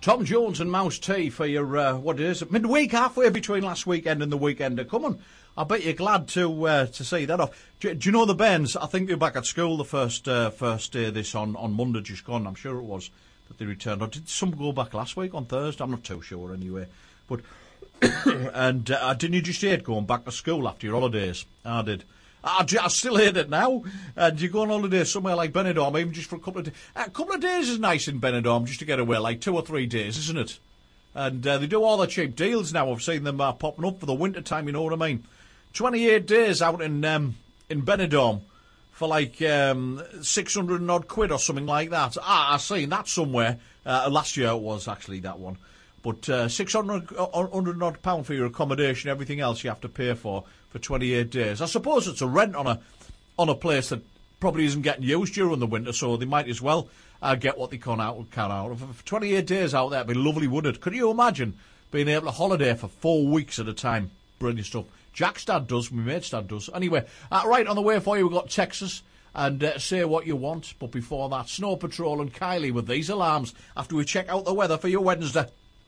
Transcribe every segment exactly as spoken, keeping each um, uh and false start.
Tom Jones and Mouse T for your, uh, what is it, midweek, halfway between last weekend and the weekend. Come on, I bet you're glad to uh, to see that off. Do, do you know the Bairns? I think they're back at school the first uh, first day this on, on Monday just gone. I'm sure it was that they returned. Or did some go back last week on Thursday? I'm not too sure anyway. But and uh, didn't you just hate going back to school after your holidays? I did. I, I still hate it now. And you go on holiday somewhere like Benidorm, even just for a couple of days. A couple of days is nice in Benidorm just to get away, like two or three days, isn't it? And uh, they do all the cheap deals now. I've seen them uh, popping up for the winter time, you know what I mean? twenty-eight days out in um, in Benidorm for like um, six hundred and odd quid or something like that. Ah, I've seen that somewhere. Uh, last year it was actually that one. But uh, six hundred and odd pound for your accommodation, everything else you have to pay for for twenty-eight days. I suppose it's a rent on a on a place that probably isn't getting used during the winter, so they might as well uh, get what they can out. Can out. For twenty-eight days out there, it'd be lovely, wouldn't it? Could you imagine being able to holiday for four weeks at a time? Brilliant stuff. Jack's dad does, my mate's dad does. Anyway, uh, right on the way for you, we've got Texas. And uh, say what you want, but before that, Snow Patrol and Kylie with these alarms after we check out the weather for your Wednesday.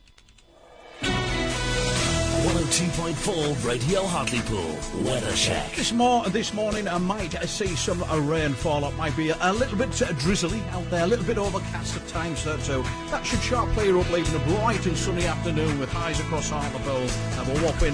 one oh two point four Radio Hartlepool Weather Check. This, mor- this morning I might uh, see some uh, rainfall. It might be a, a little bit uh, drizzly out there, a little bit overcast at times there too. That should sharp clear up, leaving a bright and sunny afternoon with highs across Hartlepool. Have a whopping